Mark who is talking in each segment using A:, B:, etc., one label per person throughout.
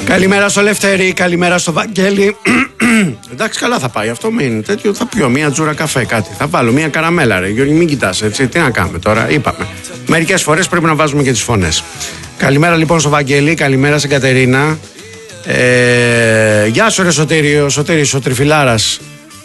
A: Καλημέρα στο Λευτέρη, καλημέρα στο Βαγγέλη. Εντάξει, καλά θα πάει αυτό, μην τέτοιο. Θα πιω μία τζούρα καφέ, κάτι. Θα βάλω μία καραμέλα, ρε Γιώργη, μην κοιτάς έτσι. Τι να κάνουμε τώρα, είπαμε. Μερικές φορές πρέπει να βάζουμε και τις φωνές. Καλημέρα λοιπόν στο Βαγγέλη, καλημέρα στην Κατερίνα. Γεια σου, ρε Σωτήρης, ο Τριφυλάρας.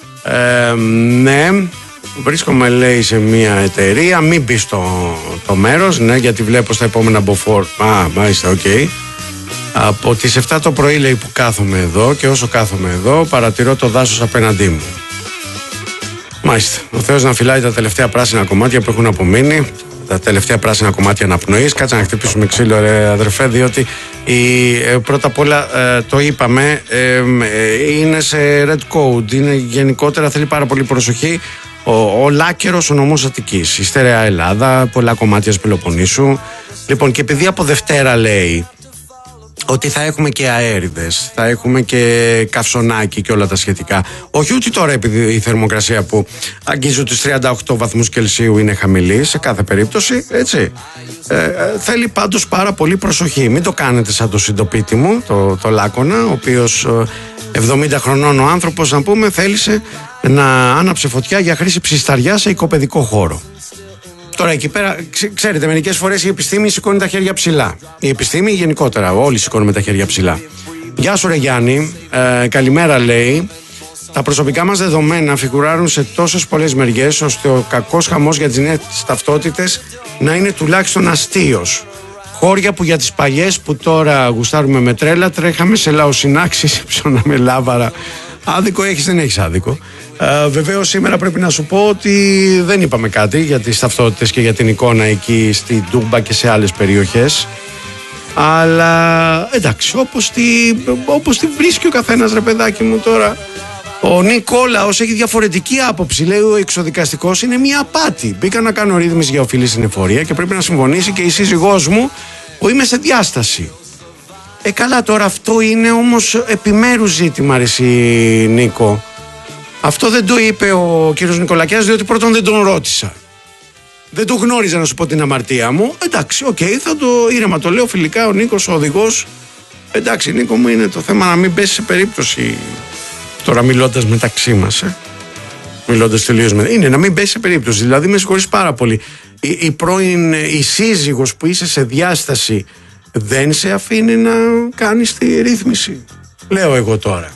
A: Ναι, βρίσκομαι, λέει, σε μία εταιρεία. Μην μπει το μέρος, ναι, γιατί βλέπω στα επόμενα μποφόρ. Μάλιστα, οκ. Από τις 7 το πρωί, λέει, που κάθομαι εδώ, και όσο κάθομαι εδώ παρατηρώ το δάσος απέναντί μου. Μάλιστα. Ο Θεός να φυλάει τα τελευταία πράσινα κομμάτια που έχουν απομείνει, τα τελευταία πράσινα κομμάτια αναπνοής. Κάτσε να χτυπήσουμε ξύλο, ρε αδερφέ, διότι πρώτα απ' όλα το είπαμε, είναι σε red code, είναι γενικότερα, θέλει πάρα πολύ προσοχή. Ο Λάκερος, ο νομός Αττικής, η στερεά Ελλάδα, πολλά κομμάτια της Πελοποννήσου. Λοιπόν, και επειδή από Δευτέρα, λέει, ότι θα έχουμε και αέριδες, θα έχουμε και καυσονάκι και όλα τα σχετικά. Όχι ούτε τώρα, επειδή η θερμοκρασία που αγγίζει τους 38 βαθμούς Κελσίου είναι χαμηλή, σε κάθε περίπτωση, έτσι. Θέλει πάντως πάρα πολύ προσοχή. Μην το κάνετε σαν το συντοπίτη μου, το Λάκωνα, ο οποίος 70 χρονών ο άνθρωπος, να πούμε, θέλησε να άναψε φωτιά για χρήση ψισταριά σε οικοπαιδικό χώρο. Τώρα εκεί πέρα, ξέρετε, μερικές φορές η επιστήμη σηκώνει τα χέρια ψηλά. Η επιστήμη γενικότερα, όλοι σηκώνουμε τα χέρια ψηλά. Γεια σου, ρε Γιάννη, καλημέρα, λέει. Τα προσωπικά μας δεδομένα φιγουράρουν σε τόσες πολλές μεριές, ώστε ο κακός χαμός για τις νέες ταυτότητες να είναι τουλάχιστον αστείος. Χώρια που για τις παλιές που τώρα γουστάρουμε με τρέλα, τρέχαμε σε λαοσυνάξεις, ψώναμε λάβαρα. Άδικο έχεις, δεν έχεις άδικο. Βεβαίως σήμερα πρέπει να σου πω ότι δεν είπαμε κάτι για τις ταυτότητες και για την εικόνα εκεί στη Τούμπα και σε άλλες περιοχές. Αλλά εντάξει, όπως τη βρίσκει ο καθένας, ρε παιδάκι μου, τώρα. Ο Νικόλαος έχει διαφορετική άποψη. Λέει, ο εξοδικαστικός είναι μια απάτη. Μπήκα να κάνω ρύθμιση για οφειλή στην εφορία και πρέπει να συμφωνήσει και η σύζυγός μου που είμαι σε διάσταση. Καλά, τώρα αυτό είναι όμως επιμέρους ζήτημα, ρε εσύ, Νίκο. Αυτό δεν το είπε ο κύριος Νικολακιάς, διότι πρώτον δεν τον ρώτησα. Δεν το γνώριζα, να σου πω την αμαρτία μου. Εντάξει, οκ, θα το ήρεμα το λέω φιλικά, ο Νίκος, ο οδηγός. Εντάξει, Νίκο μου, είναι το θέμα να μην πέσει σε περίπτωση. Τώρα μιλώντας μεταξύ μας, μιλώντας τελείως είναι να μην πέσει σε περίπτωση. Δηλαδή, με συγχωρείς πάρα πολύ. Η σύζυγος που είσαι σε διάσταση δεν σε αφήνει να κάνεις τη ρύθμιση. Λέω εγώ τώρα.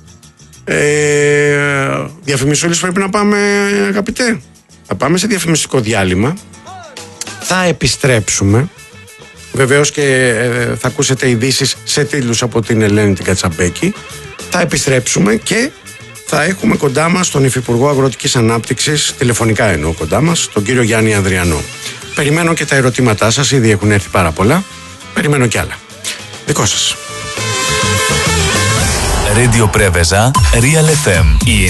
A: Διαφημισούλης πρέπει να πάμε, αγαπητέ. Θα πάμε σε διαφημιστικό διάλειμμα. Θα επιστρέψουμε. Βεβαίως και θα ακούσετε ειδήσεις σε τίτλους από την Ελένη την Κατσαμπέκη. Θα επιστρέψουμε και θα έχουμε κοντά μας τον Υφυπουργό Αγροτικής Ανάπτυξης, τηλεφωνικά εννοώ κοντά μας, τον κύριο Γιάννη Ανδριανό. Περιμένω και τα ερωτήματά σας, ήδη έχουν έρθει πάρα πολλά. Περιμένω κι άλλα. Δικό σας.
B: Radio Preveza, Real FM.